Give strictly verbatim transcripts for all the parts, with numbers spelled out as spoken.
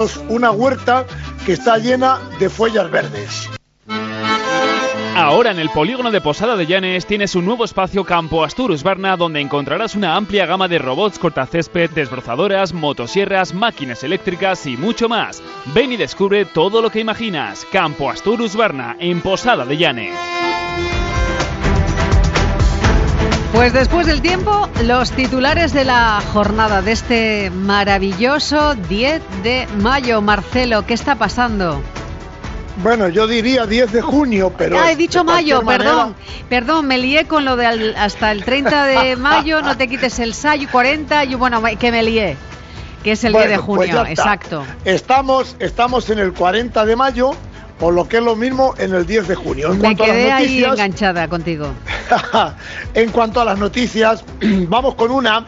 una huerta que está llena de follas verdes. Ahora en el polígono de Posada de Llanes tienes un nuevo espacio Campo Astur Husqvarna, donde encontrarás una amplia gama de robots cortacésped, desbrozadoras, motosierras, máquinas eléctricas y mucho más. Ven y descubre todo lo que imaginas. Campo Astur Husqvarna, en Posada de Llanes. Pues después del tiempo, los titulares de la jornada de este maravilloso diez de mayo. Marcelo, ¿qué está pasando? Bueno, yo diría diez de junio, pero... Ah, he dicho mayo, perdón. Manera... Perdón, me lié con lo de al, hasta el treinta de mayo, no te quites el sayo, cuarenta, y bueno, que me lié, que es el bueno, diez de junio, pues exacto. Estamos, estamos en el cuarenta de mayo, o lo que es lo mismo, en el diez de junio. En me quedé a las noticias, ahí enganchada contigo. En cuanto a las noticias, vamos con una...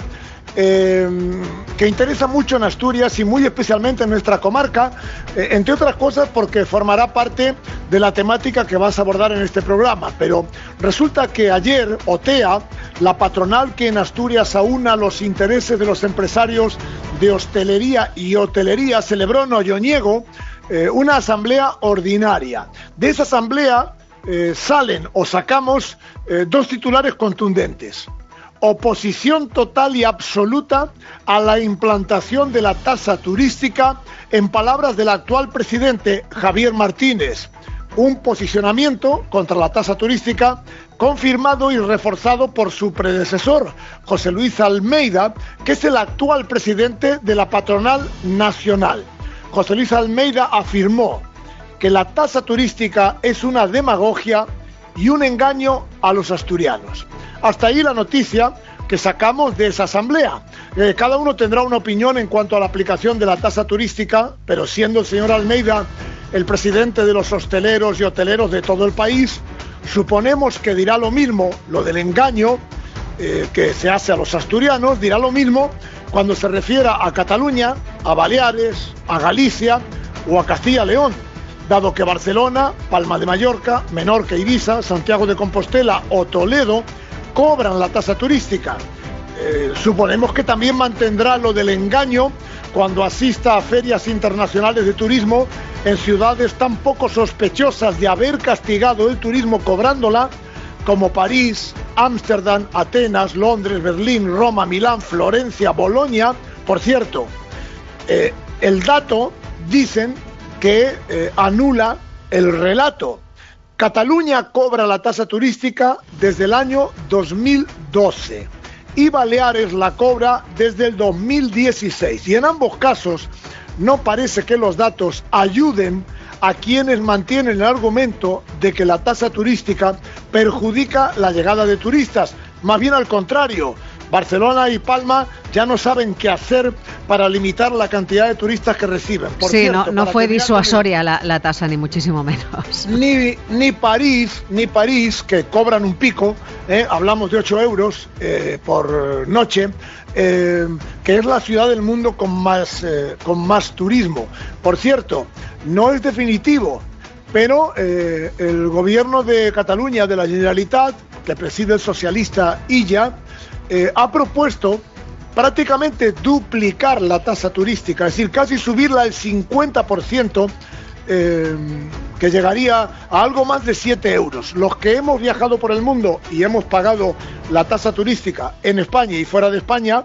Eh, que interesa mucho en Asturias y muy especialmente en nuestra comarca, eh, entre otras cosas porque formará parte de la temática que vas a abordar en este programa. Pero resulta que ayer OTEA, la patronal que en Asturias aúna los intereses de los empresarios de hostelería y hotelería, celebró en Olloniego eh, una asamblea ordinaria. De esa asamblea eh, salen o sacamos eh, dos titulares contundentes. Oposición total y absoluta a la implantación de la tasa turística, en palabras del actual presidente Javier Martínez. Un posicionamiento contra la tasa turística confirmado y reforzado por su predecesor, José Luis Almeida, que es el actual presidente de la patronal nacional. José Luis Almeida afirmó que la tasa turística es una demagogia y un engaño a los asturianos. Hasta ahí la noticia que sacamos de esa asamblea. Eh, cada uno tendrá una opinión en cuanto a la aplicación de la tasa turística, pero siendo el señor Almeida el presidente de los hosteleros y hoteleros de todo el país, suponemos que dirá lo mismo, lo del engaño eh, que se hace a los asturianos, dirá lo mismo cuando se refiera a Cataluña, a Baleares, a Galicia o a Castilla y León, dado que Barcelona, Palma de Mallorca, Menorca, Ibiza, Santiago de Compostela o Toledo cobran la tasa turística. Eh, suponemos que también mantendrá lo del engaño cuando asista a ferias internacionales de turismo en ciudades tan poco sospechosas de haber castigado el turismo cobrándola, como París, Ámsterdam, Atenas, Londres, Berlín, Roma, Milán, Florencia, Bolonia. Por cierto, eh, el dato, dicen, que eh, anula el relato. Cataluña cobra la tasa turística desde el año dos mil doce y Baleares la cobra desde el dos mil dieciséis. Y en ambos casos no parece que los datos ayuden a quienes mantienen el argumento de que la tasa turística perjudica la llegada de turistas. Más bien al contrario, Barcelona y Palma ya no saben qué hacer para limitar la cantidad de turistas que reciben. Por sí, cierto, no, no fue disuasoria también, la, la tasa, ni muchísimo menos. Ni, ni París, ni París, que cobran un pico, eh, hablamos de ocho euros eh, por noche, eh, que es la ciudad del mundo con más, eh, con más turismo. Por cierto, no es definitivo, pero eh, el gobierno de Cataluña, de la Generalitat, que preside el socialista Illa, Eh, ha propuesto prácticamente duplicar la tasa turística, es decir, casi subirla al cincuenta por ciento, eh, que llegaría a algo más de siete euros. Los que hemos viajado por el mundo y hemos pagado la tasa turística en España y fuera de España,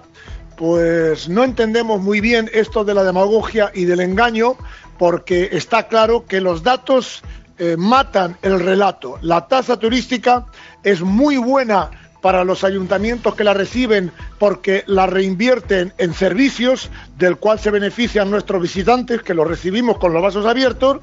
pues no entendemos muy bien esto de la demagogia y del engaño, porque está claro que los datos eh, matan el relato. La tasa turística es muy buena para los ayuntamientos que la reciben porque la reinvierten en servicios del cual se benefician nuestros visitantes, que los recibimos con los brazos abiertos,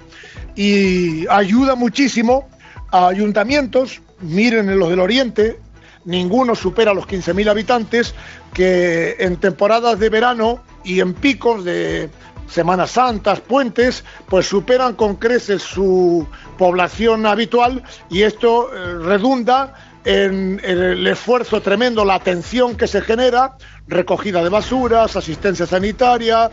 y ayuda muchísimo a ayuntamientos, miren en los del Oriente, ninguno supera los quince mil habitantes, que en temporadas de verano y en picos de Semanas Santas, puentes, pues superan con creces su población habitual, y esto eh, redunda en el esfuerzo tremendo, la atención que se genera, recogida de basuras, asistencia sanitaria,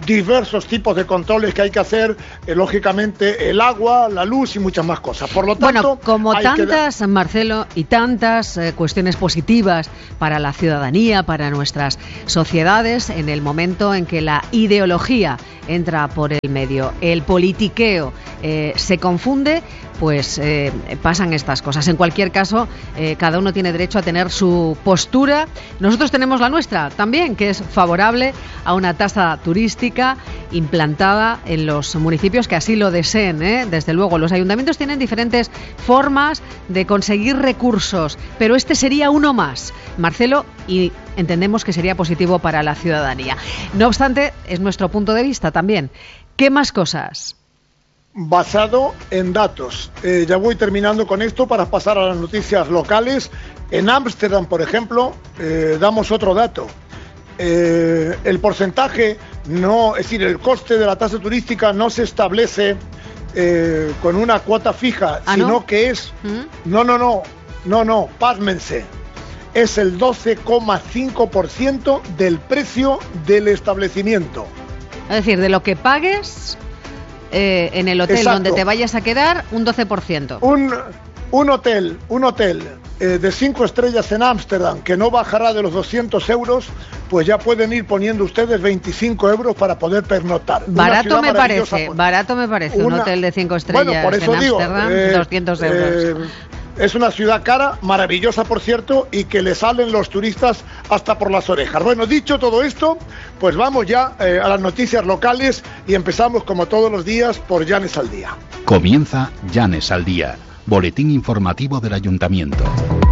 diversos tipos de controles que hay que hacer, eh, lógicamente el agua, la luz y muchas más cosas. Por lo tanto, bueno, como hay tantas, que... Marcelo, y tantas eh, cuestiones positivas para la ciudadanía, para nuestras sociedades, en el momento en que la ideología entra por el medio, el politiqueo eh, se confunde, pues eh, pasan estas cosas. En cualquier caso, eh, cada uno tiene derecho a tener su postura. Nosotros tenemos la nuestra también, que es favorable a una tasa turística implantada en los municipios que así lo deseen, ¿eh? Desde luego, los ayuntamientos tienen diferentes formas de conseguir recursos, pero este sería uno más, Marcelo, y entendemos que sería positivo para la ciudadanía. No obstante, es nuestro punto de vista también. ¿Qué más cosas? Basado en datos. Eh, ya voy terminando con esto para pasar a las noticias locales. En Ámsterdam, por ejemplo, eh, damos otro dato. Eh, el porcentaje, no, es decir, el coste de la tasa turística no se establece eh, con una cuota fija, ¿Ah, sino no? que es... ¿Mm? No, no, no, no, no, pásmense. Es el doce coma cinco por ciento del precio del establecimiento. Es decir, de lo que pagues... Eh, en el hotel Exacto. donde te vayas a quedar, un doce por ciento. Un, un hotel, un hotel eh, de cinco estrellas en Ámsterdam que no bajará de los doscientos euros, pues ya pueden ir poniendo ustedes veinticinco euros para poder pernoctar. Barato me parece, por... barato me parece, una... un hotel de cinco estrellas bueno, por eso en digo, Ámsterdam, eh, doscientos euros. Eh, Es una ciudad cara, maravillosa por cierto, y que le salen los turistas hasta por las orejas. Bueno, dicho todo esto, pues vamos ya eh, a las noticias locales y empezamos como todos los días por Llanes al Día. Comienza Llanes al Día, boletín informativo del Ayuntamiento.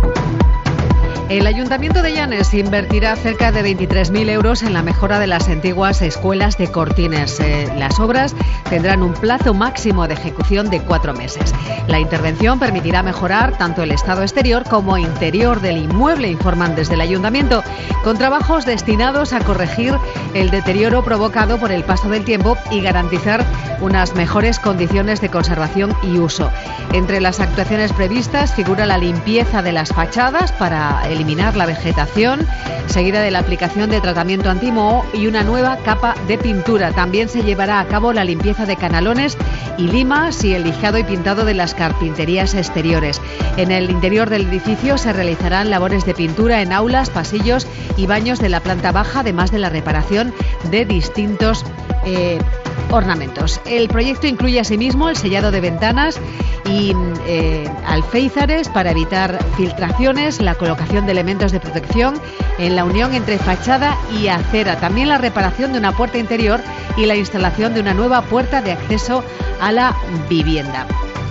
El Ayuntamiento de Llanes invertirá cerca de veintitrés mil euros en la mejora de las antiguas escuelas de Cortines. Eh, las obras tendrán un plazo máximo de ejecución de cuatro meses. La intervención permitirá mejorar tanto el estado exterior como interior del inmueble, informan desde el Ayuntamiento, con trabajos destinados a corregir el deterioro provocado por el paso del tiempo y garantizar unas mejores condiciones de conservación y uso. Entre las actuaciones previstas figura la limpieza de las fachadas para el eliminar la vegetación, seguida de la aplicación de tratamiento antimoho y una nueva capa de pintura. También se llevará a cabo la limpieza de canalones y limas y el lijado y pintado de las carpinterías exteriores. En el interior del edificio se realizarán labores de pintura en aulas, pasillos y baños de la planta baja, además de la reparación de distintos eh, ornamentos. El proyecto incluye asimismo el sellado de ventanas y eh, alféizares para evitar filtraciones, la colocación de elementos de protección en la unión entre fachada y acera, también la reparación de una puerta interior y la instalación de una nueva puerta de acceso a la vivienda.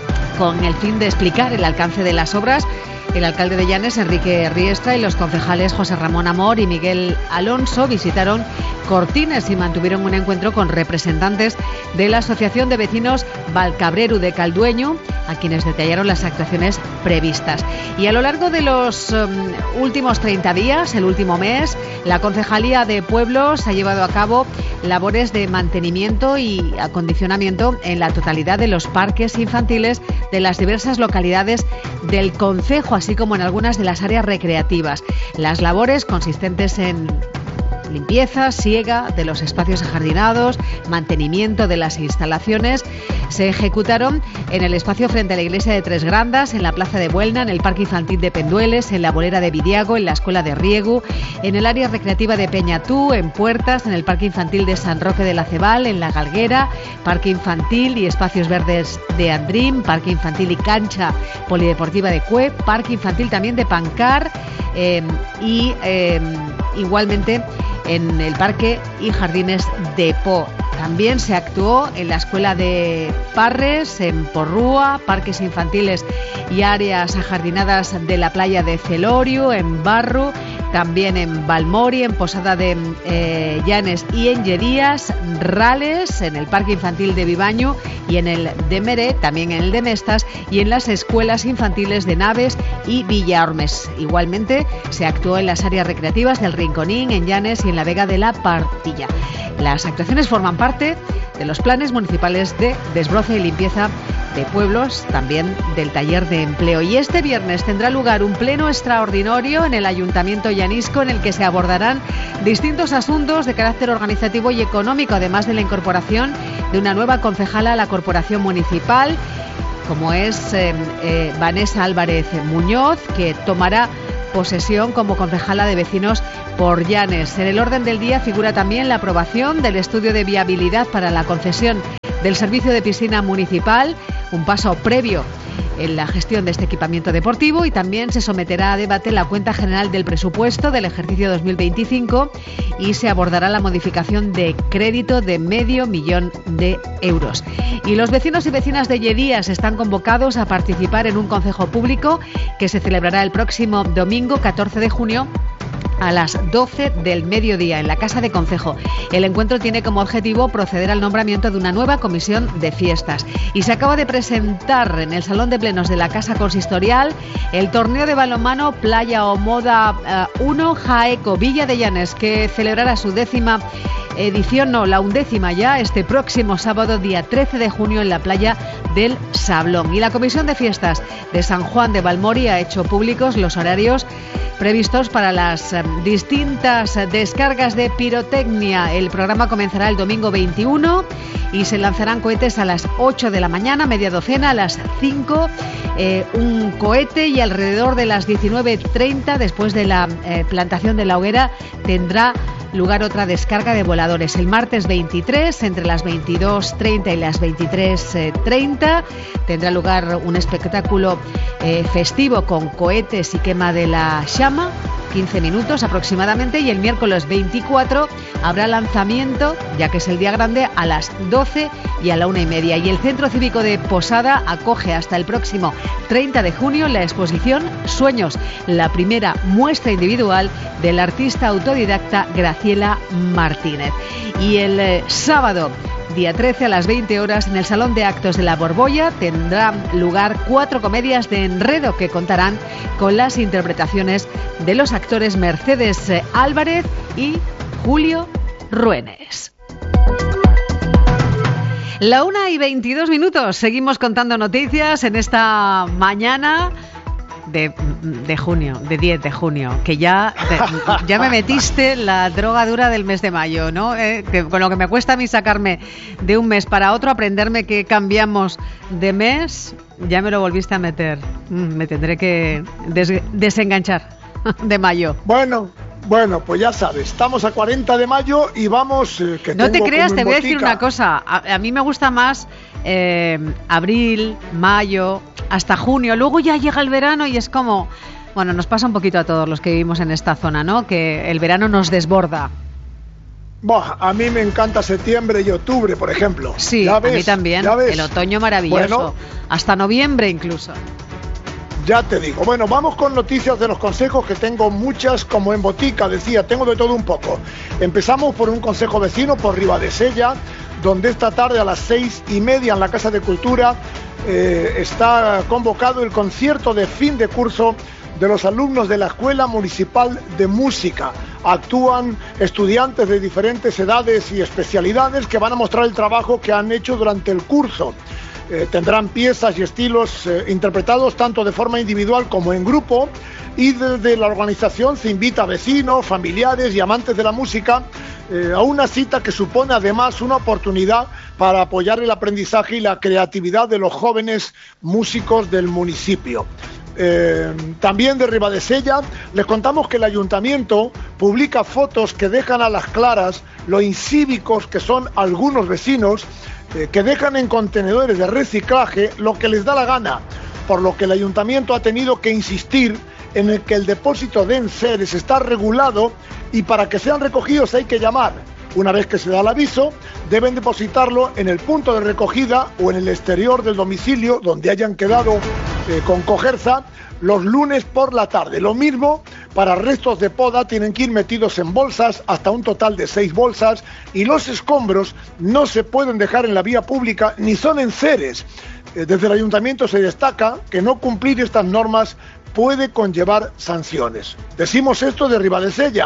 Con el fin de explicar el alcance de las obras, el alcalde de Llanes, Enrique Riestra, y los concejales José Ramón Amor y Miguel Alonso visitaron Cortines y mantuvieron un encuentro con representantes de la Asociación de Vecinos Valcabreru de Caldueño, a quienes detallaron las actuaciones previstas. Y a lo largo de los um, últimos treinta días, el último mes, la Concejalía de Pueblos ha llevado a cabo labores de mantenimiento y acondicionamiento en la totalidad de los parques infantiles de las diversas localidades del concejo, así como en algunas de las áreas recreativas. Las labores consistentes en limpieza, siega de los espacios ajardinados, mantenimiento de las instalaciones, se ejecutaron en el espacio frente a la iglesia de Tres Grandas, en la plaza de Buelna, en el parque infantil de Pendueles, en la bolera de Vidiago, en la escuela de Riegu, en el área recreativa de Peñatú, en Puertas, en el parque infantil de San Roque de la Cebal, en la Galguera, parque infantil y espacios verdes de Andrín, parque infantil y cancha polideportiva de Cue, parque infantil también de Pancar eh, y eh, igualmente en el Parque y Jardines de Po. También se actuó en la Escuela de Parres, en Porrúa, parques infantiles y áreas ajardinadas de la playa de Celorio, en Barru, también en Balmori, en Posada de eh, Llanes y en Lledías, Rales, en el Parque Infantil de Vivaño y en el de Meré, también en el de Mestas y en las escuelas infantiles de Naves y Villaormes. Igualmente se actuó en las áreas recreativas del Rinconín, en Llanes y en la Vega de la Partilla. Las actuaciones forman parte de los planes municipales de desbroce y limpieza de pueblos, también del taller de empleo. Y este viernes tendrá lugar un pleno extraordinario en el Ayuntamiento llanisco en el que se abordarán distintos asuntos de carácter organizativo y económico, además de la incorporación de una nueva concejala a la corporación municipal, como es eh, eh, Vanessa Álvarez Muñoz, que tomará posesión como concejala de vecinos por Llanes. En el orden del día figura también la aprobación del estudio de viabilidad para la concesión del servicio de piscina municipal, un paso previo en la gestión de este equipamiento deportivo, y también se someterá a debate la cuenta general del presupuesto del ejercicio dos mil veinticinco y se abordará la modificación de crédito de medio millón de euros. Y los vecinos y vecinas de Lledías están convocados a participar en un concejo público que se celebrará el próximo domingo catorce de junio a las doce del mediodía en la Casa de Concejo. El encuentro tiene como objetivo proceder al nombramiento de una nueva comisión de fiestas. Y se acaba de presentar en el Salón de Plenos de la Casa Consistorial el torneo de balonmano Playa o Moda uno Jaeco Villa de Llanes, que celebrará su décima edición, no, la undécima ya, este próximo sábado, día trece de junio, en la playa del Sablón. Y la Comisión de Fiestas de San Juan de Valmori ha hecho públicos los horarios previstos para las distintas descargas de pirotecnia. El programa comenzará el domingo veintiuno y se lanzarán cohetes a las ocho de la mañana, media docena, a las cinco, eh, un cohete, y alrededor de las diecinueve treinta, después de la eh, plantación de la hoguera, tendrá lugar otra descarga de voladores. El martes veintitrés, entre las veintidós treinta y las veintitrés treinta, tendrá lugar un espectáculo eh, festivo con cohetes y quema de la llama, quince minutos aproximadamente, y el miércoles veinticuatro habrá lanzamiento, ya que es el día grande, a las doce y a la una y media. Y el Centro Cívico de Posada acoge hasta el próximo treinta de junio la exposición Sueños, la primera muestra individual del artista autodidacta Graciela Martínez. Y el eh, sábado día trece, a las veinte horas, en el Salón de Actos de la Borbolla tendrán lugar cuatro comedias de enredo que contarán con las interpretaciones de los actores Mercedes Álvarez y Julio Ruenes. La una y veintidós minutos. Seguimos contando noticias en esta mañana de, de junio, de diez de junio, que ya, de, ya me metiste la droga dura del mes de mayo, ¿no? Eh, que con lo que me cuesta a mí sacarme de un mes para otro, aprenderme que cambiamos de mes, ya me lo volviste a meter. Mm, me tendré que des, desenganchar de mayo. Bueno, bueno, pues ya sabes, estamos a cuarenta de mayo y vamos... Eh, que no te creas, te voy botica. a decir una cosa. A, a mí me gusta más eh, abril, mayo, hasta junio. Luego ya llega el verano y es como... Bueno, nos pasa un poquito a todos los que vivimos en esta zona, ¿no? Que el verano nos desborda. Buah, a mí me encanta septiembre y octubre, por ejemplo. Sí, ¿Ya a ves? mí también. ¿Ya ves? El otoño maravilloso. Bueno, hasta noviembre incluso. Ya te digo. Bueno, vamos con noticias de los consejos, que tengo muchas, como en botica, decía, tengo de todo un poco. Empezamos por un consejo vecino por Ribadesella, donde esta tarde a las seis y media en la Casa de Cultura eh, está convocado el concierto de fin de curso de los alumnos de la Escuela Municipal de Música. Actúan estudiantes de diferentes edades y especialidades que van a mostrar el trabajo que han hecho durante el curso. Eh, tendrán piezas y estilos eh, interpretados tanto de forma individual como en grupo, y desde la organización se invita a vecinos, familiares y amantes de la música eh, a una cita que supone además una oportunidad para apoyar el aprendizaje y la creatividad de los jóvenes músicos del municipio. Eh, también de Ribadesella les contamos que el ayuntamiento publica fotos que dejan a las claras lo incívicos que son algunos vecinos eh, que dejan en contenedores de reciclaje lo que les da la gana, por lo que el ayuntamiento ha tenido que insistir en el que el depósito de enseres está regulado y para que sean recogidos hay que llamar. Una vez que se da el aviso, deben depositarlo en el punto de recogida o en el exterior del domicilio donde hayan quedado eh, con cogerza los lunes por la tarde. Lo mismo para restos de poda, tienen que ir metidos en bolsas, hasta un total de seis bolsas, y los escombros no se pueden dejar en la vía pública ni son enseres. Eh, desde el ayuntamiento se destaca que no cumplir estas normas puede conllevar sanciones. Decimos esto de Ribadesella,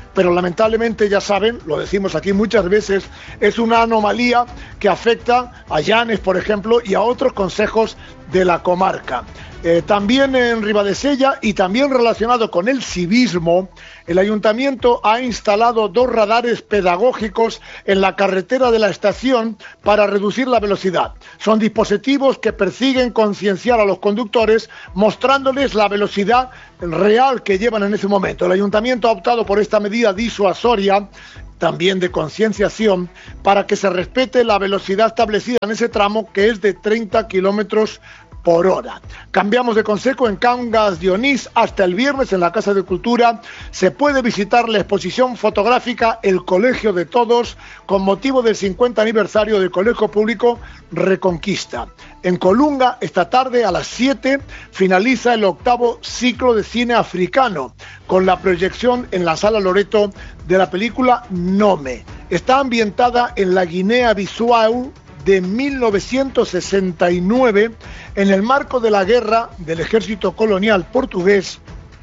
pero lamentablemente, ya saben, lo decimos aquí muchas veces, es una anomalía que afecta a Llanes, por ejemplo, y a otros concejos de la comarca. Eh, también en Ribadesella, y también relacionado con el civismo, el ayuntamiento ha instalado dos radares pedagógicos en la carretera de la estación para reducir la velocidad. Son dispositivos que persiguen concienciar a los conductores, mostrándoles la velocidad real que llevan en ese momento. El ayuntamiento ha optado por esta medida disuasoria, también de concienciación, para que se respete la velocidad establecida en ese tramo, que es de treinta kilómetros por hora. Cambiamos de consejo. En Cangas de Onís, hasta el viernes en la Casa de Cultura se puede visitar la exposición fotográfica El Colegio de Todos, con motivo del cincuenta aniversario del Colegio Público Reconquista. En Colunga, esta tarde a las siete, finaliza el octavo ciclo de cine africano, con la proyección en la Sala Loreto de la película Nome. Está ambientada en la Guinea-Bissau de mil novecientos sesenta y nueve, en el marco de la guerra del ejército colonial portugués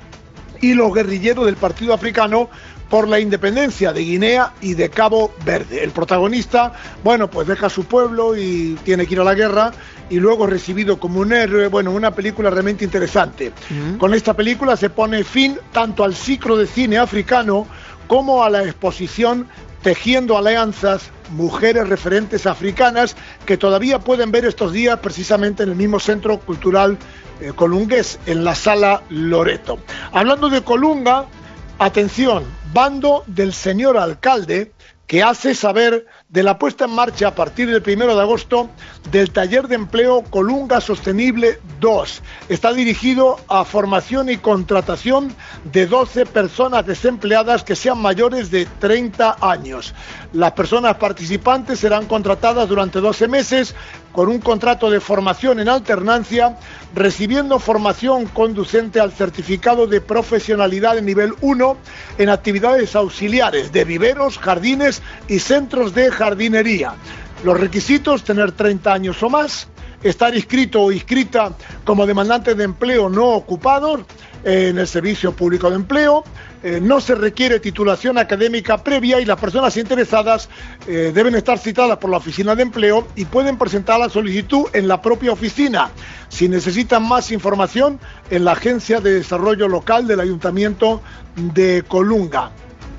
y los guerrilleros del Partido Africano por la independencia de Guinea y de Cabo Verde. El protagonista, bueno, pues deja su pueblo y tiene que ir a la guerra, y luego es recibido como un héroe. Bueno, una película realmente interesante. Mm. Con esta película se pone fin tanto al ciclo de cine africano como a la exposición Tejiendo Alianzas, Mujeres Referentes Africanas, que todavía pueden ver estos días precisamente en el mismo Centro Cultural eh, Colungués, en la Sala Loreto. Hablando de Colunga, atención, bando del señor alcalde, que hace saber de la puesta en marcha a partir del primero de agosto del taller de empleo Colunga Sostenible dos. Está dirigido a formación y contratación de doce personas desempleadas que sean mayores de treinta años. Las personas participantes serán contratadas durante doce meses con un contrato de formación en alternancia, recibiendo formación conducente al certificado de profesionalidad de nivel uno en actividades auxiliares de viveros, jardines y centros de jardinería. Los requisitos: tener treinta años o más, estar inscrito o inscrita como demandante de empleo no ocupado en el Servicio Público de Empleo. Eh, no se requiere titulación académica previa, y las personas interesadas eh, deben estar citadas por la oficina de empleo y pueden presentar la solicitud en la propia oficina. Si necesitan más información, en la Agencia de Desarrollo Local del Ayuntamiento de Colunga.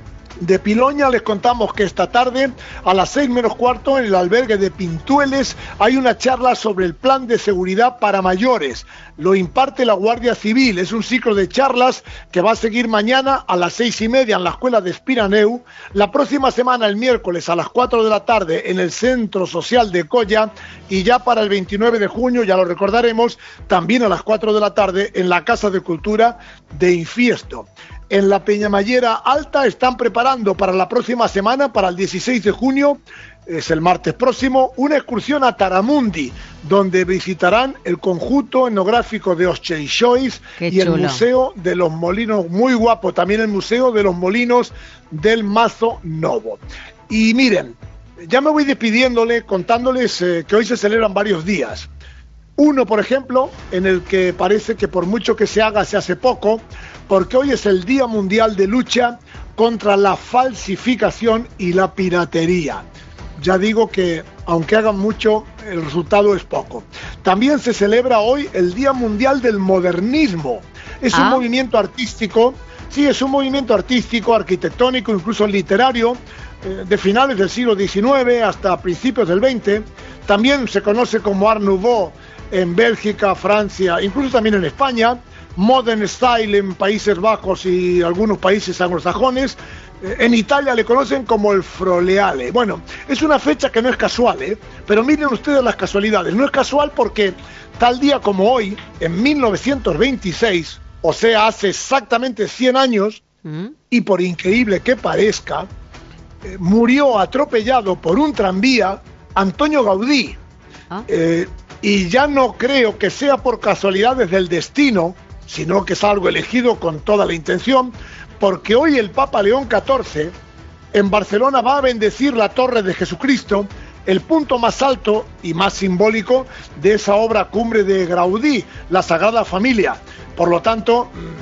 De Piloña les contamos que esta tarde a las seis menos cuarto en el albergue de Pintueles hay una charla sobre el plan de seguridad para mayores. Lo imparte la Guardia Civil. Es un ciclo de charlas que va a seguir mañana a las seis y media en la Escuela de Espiraneu, la próxima semana el miércoles a las cuatro de la tarde en el Centro Social de Colla, y ya para el veintinueve de junio, ya lo recordaremos, también a las cuatro de la tarde en la Casa de Cultura de Infiesto. En la Peñamallera Alta están preparando para la próxima semana, para el dieciséis de junio, es el martes próximo, una excursión a Taramundi, donde visitarán el conjunto etnográfico de Oscheixois y el Museo de los Molinos, muy guapo, también el Museo de los Molinos del Mazo Novo. Y miren, ya me voy despidiéndole, contándoles eh, que hoy se celebran varios días. Uno, por ejemplo, en el que parece que por mucho que se haga, se hace poco, porque hoy es el Día Mundial de Lucha contra la Falsificación y la Piratería. Ya digo que, aunque hagan mucho, el resultado es poco. También se celebra hoy el Día Mundial del Modernismo. Es ah. un movimiento artístico, sí, es un movimiento artístico, arquitectónico, incluso literario, eh, de finales del siglo diecinueve hasta principios del veinte. También se conoce como Art Nouveau en Bélgica, Francia, incluso también en España. Modern Style en Países Bajos y algunos países anglosajones. En Italia le conocen como el Floreale. Bueno, es una fecha que no es casual, ¿eh? Pero miren ustedes las casualidades. No es casual porque tal día como hoy, en mil novecientos veintiséis, o sea, hace exactamente cien años, ¿Mm? y por increíble que parezca, eh, murió atropellado por un tranvía Antonio Gaudí. ¿Ah? Eh, y ya no creo que sea por casualidades del destino, sino que es algo elegido con toda la intención, porque hoy el Papa León catorce en Barcelona va a bendecir la Torre de Jesucristo, el punto más alto y más simbólico de esa obra cumbre de Gaudí, la Sagrada Familia. Por lo tanto,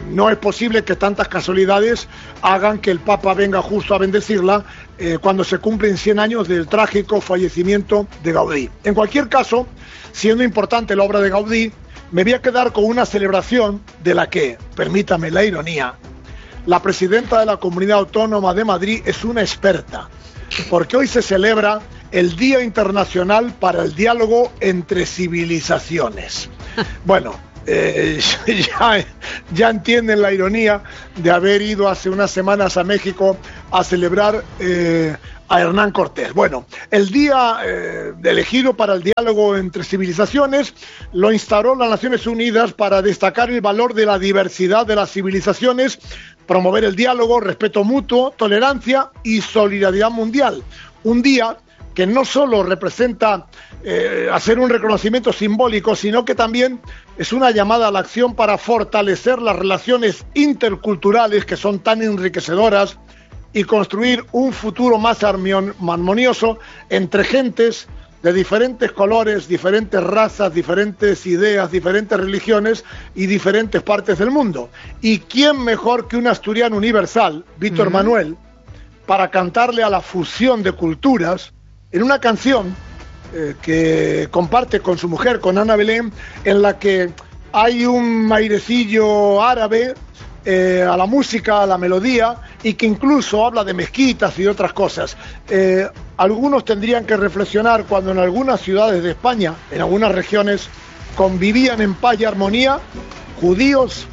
no es posible que tantas casualidades hagan que el Papa venga justo a bendecirla eh, cuando se cumplen cien años del trágico fallecimiento de Gaudí. En cualquier caso, siendo importante la obra de Gaudí, me voy a quedar con una celebración de la que, permítame la ironía, la presidenta de la Comunidad Autónoma de Madrid es una experta, porque hoy se celebra el Día Internacional para el Diálogo entre Civilizaciones. Bueno, eh, ya, ya entienden la ironía de haber ido hace unas semanas a México a celebrar eh, a Hernán Cortés. Bueno, el día eh, elegido para el diálogo entre civilizaciones lo instauró las Naciones Unidas para destacar el valor de la diversidad de las civilizaciones, promover el diálogo, respeto mutuo, tolerancia y solidaridad mundial. Un día que no solo representa eh, hacer un reconocimiento simbólico, sino que también es una llamada a la acción para fortalecer las relaciones interculturales que son tan enriquecedoras y construir un futuro más armonioso entre gentes de diferentes colores, diferentes razas, diferentes ideas, diferentes religiones y diferentes partes del mundo. ¿Y quién mejor que un asturiano universal, Víctor uh-huh. Manuel, para cantarle a la fusión de culturas en una canción eh, que comparte con su mujer, con Ana Belén, en la que hay un airecillo árabe eh, a la música, a la melodía, y que incluso habla de mezquitas y de otras cosas. Eh, algunos tendrían que reflexionar cuando en algunas ciudades de España, en algunas regiones, convivían en paz y armonía judíos,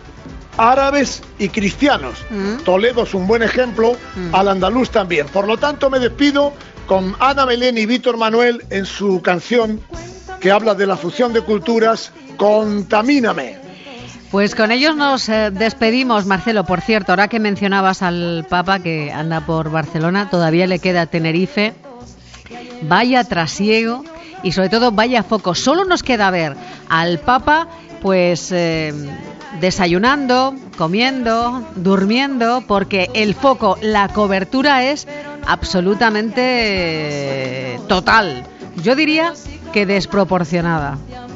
árabes y cristianos. Mm. Toledo es un buen ejemplo, mm. al andaluz también. Por lo tanto, me despido con Ana Belén y Víctor Manuel en su canción que habla de la fusión de culturas, Contamíname. Pues con ellos nos eh, despedimos, Marcelo. Por cierto, ahora que mencionabas al Papa que anda por Barcelona, todavía le queda Tenerife. Vaya trasiego y sobre todo vaya foco. Solo nos queda ver al Papa pues eh, desayunando, comiendo, durmiendo, porque el foco, la cobertura es absolutamente eh, total. Yo diría que desproporcionada.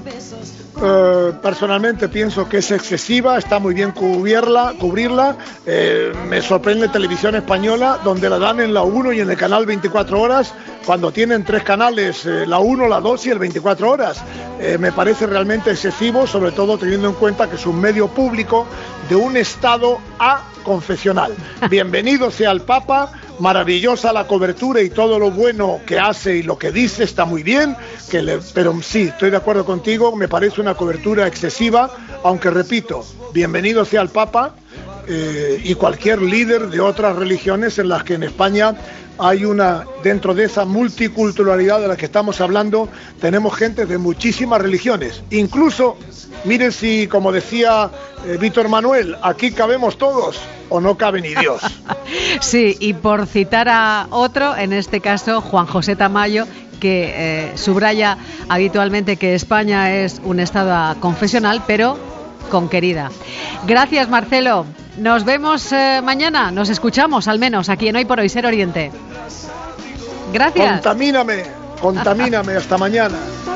Uh, personalmente pienso que es excesiva, está muy bien cubrirla, cubrirla. Eh, me sorprende Televisión Española, donde la dan en la uno y en el canal veinticuatro horas, cuando tienen tres canales, eh, la uno, la dos y el veinticuatro horas. Eh, me parece realmente excesivo, sobre todo teniendo en cuenta que es un medio público de un estado aconfesional. Bienvenido sea el Papa. Maravillosa la cobertura y todo lo bueno que hace y lo que dice está muy bien, que le, pero sí, estoy de acuerdo contigo, me parece una cobertura excesiva, aunque repito, bienvenido sea el Papa eh, y cualquier líder de otras religiones en las que en España hay una, dentro de esa multiculturalidad de la que estamos hablando, tenemos gente de muchísimas religiones, incluso, miren si, como decía eh, Víctor Manuel, aquí cabemos todos o no cabe ni Dios. Sí, y por citar a otro, en este caso Juan José Tamayo, que eh, subraya habitualmente que España es un estado confesional, pero con querida. Gracias, Marcelo. Nos vemos eh, mañana, nos escuchamos al menos aquí en Hoy por Hoy Ser Oriente. Gracias. Contamíname, contamíname, hasta mañana.